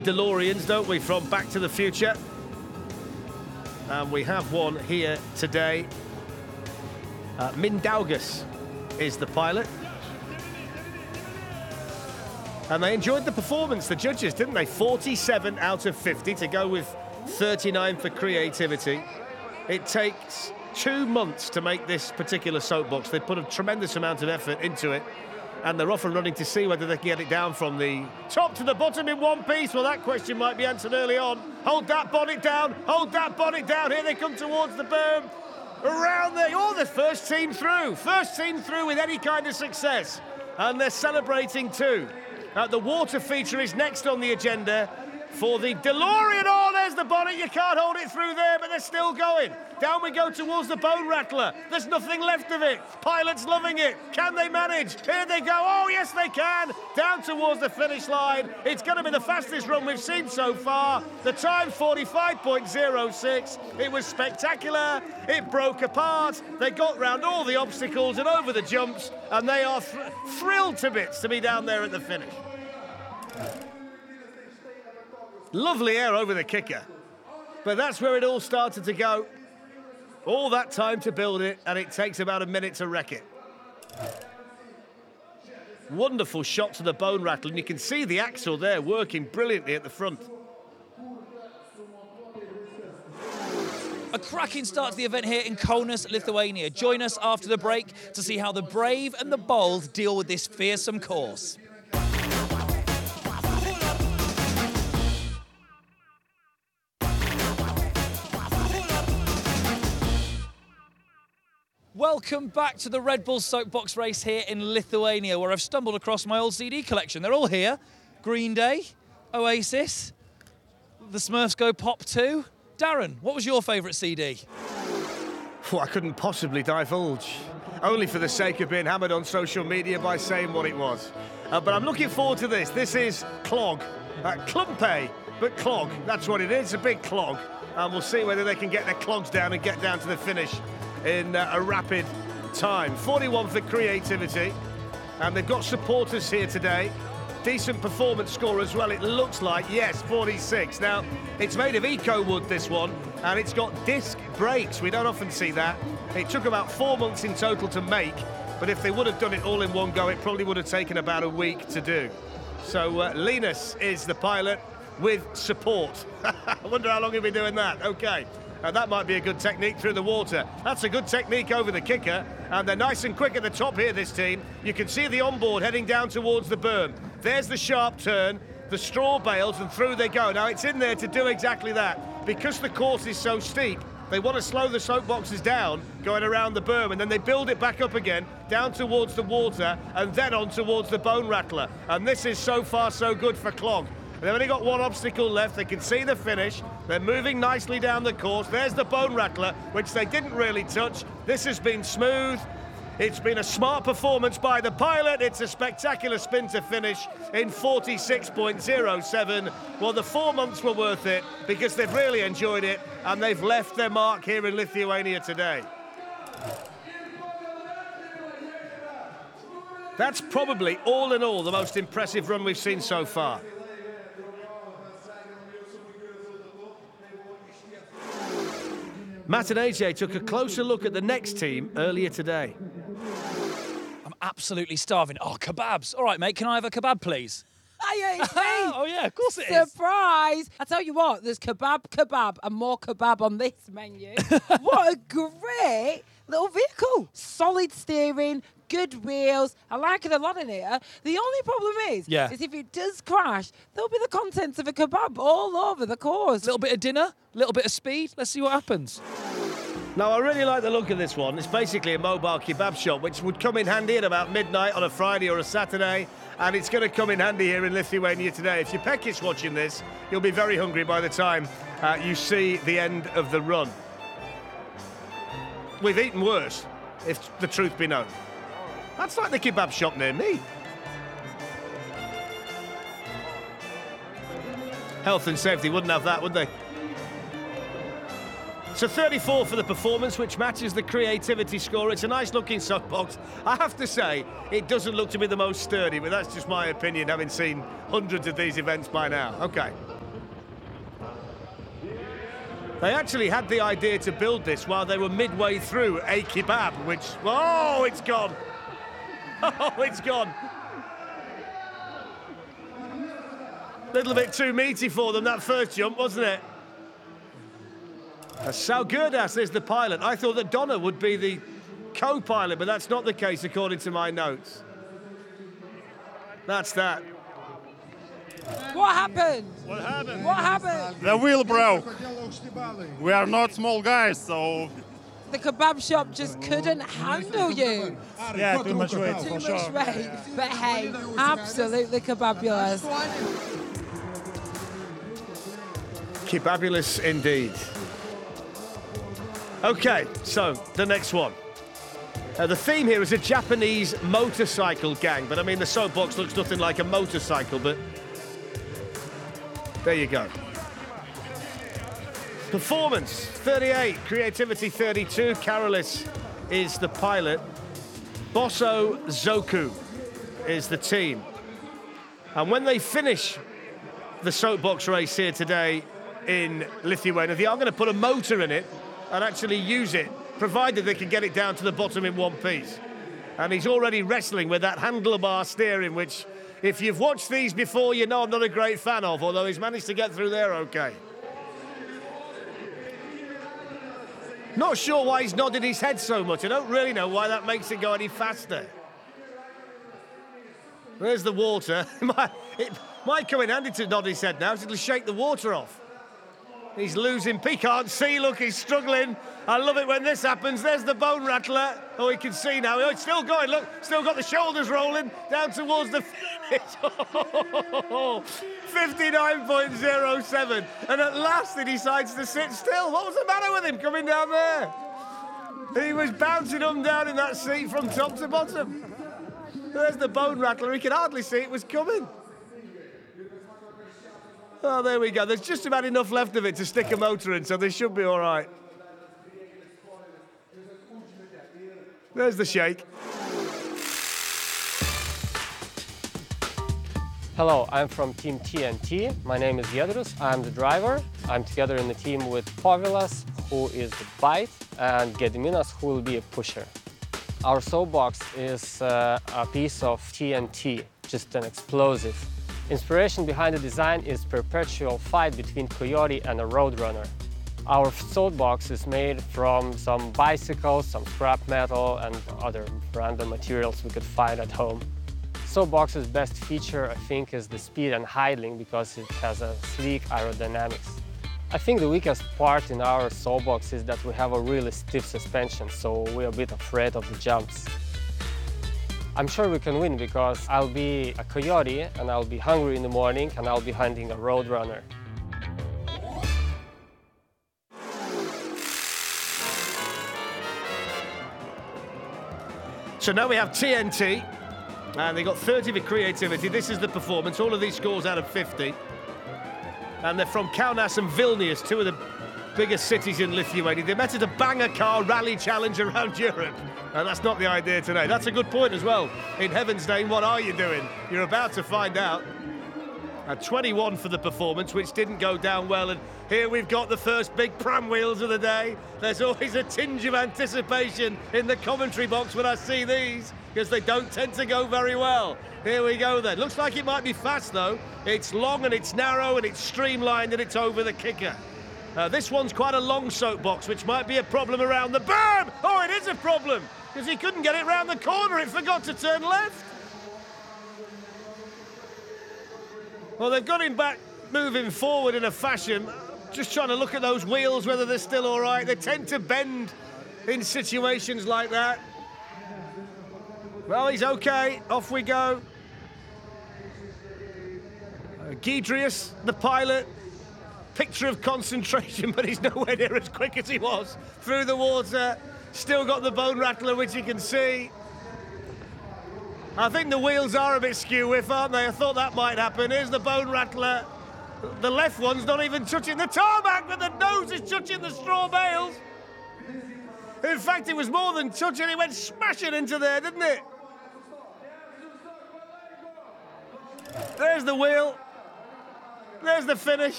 DeLoreans, don't we, from Back to the Future? And we have one here today. Mindaugas is the pilot. And they enjoyed the performance, the judges, didn't they? 47 out of 50 to go with 39 for creativity. It takes 2 months to make this particular soapbox. They put a tremendous amount of effort into it. And they're off and running to see whether they can get it down from the top to the bottom in one piece. Well, that question might be answered early on. Hold that bonnet down, hold that bonnet down. Here they come towards the berm. Around there, oh, the first team through. First team through with any kind of success. And they're celebrating too. The water feature is next on the agenda for the DeLorean. Oh, there's the bonnet. You can't hold it through there, but they're still going. Down we go towards the Bone Rattler. There's nothing left of it. Pilot's loving it. Can they manage? Here they go. Oh, yes, they can. Down towards the finish line. It's going to be the fastest run we've seen so far. The time, 45.06. It was spectacular. It broke apart. They got round all the obstacles and over the jumps, and they are thrilled to bits to be down there at the finish. Lovely air over the kicker. But that's where it all started to go. All that time to build it, and it takes about a minute to wreck it. Wonderful shot to the Bone Rattler, and you can see the axle there working brilliantly at the front. A cracking start to the event here in Kaunas, Lithuania. Join us after the break to see how the brave and the bold deal with this fearsome course. Welcome back to the Red Bull Soapbox race here in Lithuania, where I've stumbled across my old CD collection. They're all here. Green Day, Oasis, The Smurfs Go Pop 2. Darren, what was your favourite CD? Oh, I couldn't possibly divulge, only for the sake of being hammered on social media by saying what it was. But I'm looking forward to this. This is Clog. Klumpe, but Clog. That's what it is, a big clog. And we'll see whether they can get their clogs down and get down to the finish in a rapid time. 41 for creativity, and they've got supporters here today. Decent performance score as well, it looks like. Yes, 46. Now, it's made of eco wood, this one, and it's got disc brakes. We don't often see that. It took about 4 months in total to make, but if they would have done it all in one go, it probably would have taken about a week to do. So Linus is the pilot with support. I wonder how long he'll be doing that. Okay. That might be a good technique through the water. That's a good technique over the kicker, and they're nice and quick at the top here, this team. You can see the onboard heading down towards the berm. There's the sharp turn, the straw bales, and through they go. Now, it's in there to do exactly that. Because the course is so steep, they want to slow the soapboxes down, going around the berm, and then they build it back up again, down towards the water, and then on towards the Bone Rattler. And this is so far so good for Clog. They've only got one obstacle left. They can see the finish. They're moving nicely down the course. There's the Bone Rattler, which they didn't really touch. This has been smooth. It's been a smart performance by the pilot. It's a spectacular spin to finish in 46.07. Well, the 4 months were worth it because they've really enjoyed it, and they've left their mark here in Lithuania today. That's probably, all in all, the most impressive run we've seen so far. Matt and AJ took a closer look at the next team earlier today. I'm absolutely starving. Oh, kebabs. All right, mate, can I have a kebab, please? Oh, yeah, of course it is. Surprise! I tell you what, there's kebab, and more kebab on this menu. What a great little vehicle. Solid steering, good wheels. I like it a lot in here. The only problem is if it does crash, there'll be the contents of a kebab all over the course. A little bit of dinner, a little bit of speed. Let's see what happens. Now, I really like the look of this one. It's basically a mobile kebab shop, which would come in handy at about midnight on a Friday or a Saturday, and it's going to come in handy here in Lithuania today. If you're Pekis watching this, you'll be very hungry by the time you see the end of the run. We've eaten worse, if the truth be known. That's like the kebab shop near me. Health and safety wouldn't have that, would they? So 34 for the performance, which matches the creativity score. It's a nice looking soapbox. I have to say, it doesn't look to be the most sturdy, but that's just my opinion, having seen hundreds of these events by now. Okay. They actually had the idea to build this while they were midway through a kebab, which, oh, it's gone. Oh, it's gone. Little bit too meaty for them, that first jump, wasn't it? Saugirdas is the pilot. I thought that Donna would be the co-pilot, but that's not the case according to my notes. That's that. What happened? What happened? What happened? The wheel broke. We are not small guys, so The kebab shop just couldn't handle you. yeah, too much weight Too for much sure. weight. But hey, absolutely kebabulous. Kebabulous indeed. Okay, so the next one. The theme here is a Japanese motorcycle gang, but I mean the soapbox looks nothing like a motorcycle, but there you go. Performance 38, creativity 32. Carolis is the pilot. Bosso Zoku is the team. And when they finish the soapbox race here today in Lithuania, they are going to put a motor in it and actually use it, provided they can get it down to the bottom in one piece. And he's already wrestling with that handlebar steering, which, if you've watched these before, you know I'm not a great fan of, although he's managed to get through there okay. Not sure why he's nodded his head so much. I don't really know why that makes it go any faster. There's the water. It might come in handy to nod his head now, so it'll shake the water off. He's losing. He can't see, look, he's struggling. I love it when this happens. There's the bone rattler. Oh, he can see now. Oh, it's still going, look. Still got the shoulders rolling down towards the finish. 59.07. And at last he decides to sit still. What was the matter with him coming down there? He was bouncing up and down in that seat from top to bottom. There's the bone rattler. He could hardly see it was coming. Oh, there we go. There's just about enough left of it to stick a motor in, so they should be all right. There's the shake. Hello, I'm from Team TNT. My name is Giedrius. I'm the driver. I'm together in the team with Povilas, who is the bite, and Gediminas, who will be a pusher. Our soapbox is a piece of TNT, just an explosive. Inspiration behind the design is perpetual fight between Coyote and a Roadrunner. Our soapbox is made from some bicycles, some scrap metal, and other random materials we could find at home. Soapbox's best feature, I think, is the speed and idling because it has a sleek aerodynamics. I think the weakest part in our soapbox is that we have a really stiff suspension, so we're a bit afraid of the jumps. I'm sure we can win because I'll be a coyote and I'll be hungry in the morning and I'll be hunting a roadrunner. So now we have TNT, and they got 30 for creativity. This is the performance. All of these scores out of 50. And they're from Kaunas and Vilnius, two of the biggest cities in Lithuania. They met at a banger car rally challenge around Europe. And that's not the idea today. That's a good point as well. In heaven's name, what are you doing? You're about to find out. A 21 for the performance, which didn't go down well. And here we've got the first big pram wheels of the day. There's always a tinge of anticipation in the commentary box when I see these, because they don't tend to go very well. Here we go then. Looks like it might be fast though. It's long and it's narrow and it's streamlined and it's over the kicker. This one's quite a long soapbox, which might be a problem around the berm. Oh, it is a problem, because he couldn't get it round the corner. It forgot to turn left. Well, they've got him back moving forward in a fashion. Just trying to look at those wheels, whether they're still all right. They tend to bend in situations like that. Well, he's okay. Off we go. Giedrius, the pilot. Picture of concentration, but he's nowhere near as quick as he was. Through the water. Still got the bone rattler, which you can see. I think the wheels are a bit skew-whiff, aren't they? I thought that might happen. Here's the bone rattler. The left one's not even touching the tarmac, but the nose is touching the straw bales. In fact, it was more than touching. It went smashing into there, didn't it? There's the wheel. There's the finish.